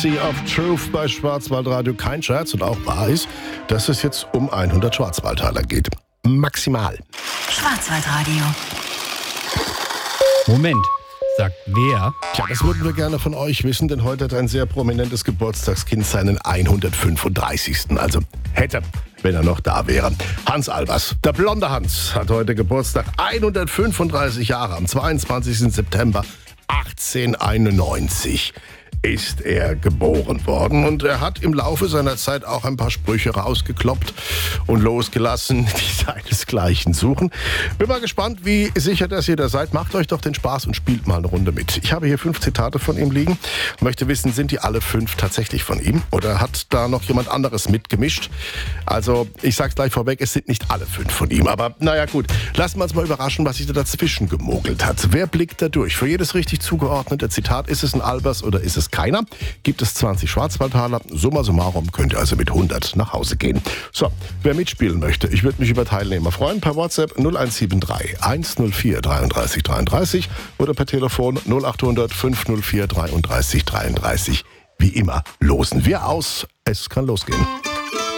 Sea of Truth bei Schwarzwaldradio. Kein Scherz und auch wahr ist, dass es jetzt um 100 Schwarzwaldtaler geht. Maximal. Schwarzwaldradio. Moment, sagt wer? Tja, das würden wir gerne von euch wissen, denn heute hat ein sehr prominentes Geburtstagskind seinen 135. Also hätte, wenn er noch da wäre. Hans Albers, der blonde Hans, hat heute Geburtstag. 135 Jahre, am 22. September 1891 ist er geboren worden. Und er hat im Laufe seiner Zeit auch ein paar Sprüche rausgekloppt und losgelassen, die seinesgleichen suchen. Bin mal gespannt, wie sicher das ihr da seid. Macht euch doch den Spaß und spielt mal eine Runde mit. Ich habe hier 5 Zitate von ihm liegen. Möchte wissen, sind die alle 5 tatsächlich von ihm? Oder hat da noch jemand anderes mitgemischt? Also, ich sag's gleich vorweg, es sind nicht alle 5 von ihm. Aber naja gut, lassen wir uns mal überraschen, was sich da dazwischen gemogelt hat. Wer blickt da durch? Für jedes richtig zugeordnete Zitat, ist es ein Albers oder ist es keiner? Gibt es 20 Schwarzwaldtaler. Summa summarum könnt ihr also mit 100 nach Hause gehen. So, wer mitspielen möchte, ich würde mich über Teilnehmer freuen. Per WhatsApp 0173 104 33 33 oder per Telefon 0800 504 33 33. Wie immer losen wir aus. Es kann losgehen.